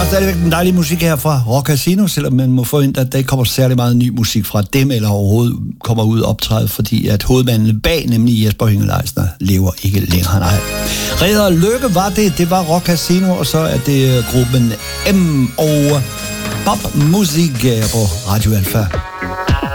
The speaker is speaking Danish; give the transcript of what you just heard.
stadigvæk den dejlige musik her fra Rock Casino, selvom man må forvente, at der ikke kommer særlig meget ny musik fra dem, eller overhovedet kommer ud og optræde, fordi at hovedmanden bag, nemlig Jesper Høgh Leisner, lever ikke længere. Nej. Ridder Lykke var det var Rock Casino, og så er det gruppen M og Popmusik på Radio Alpha.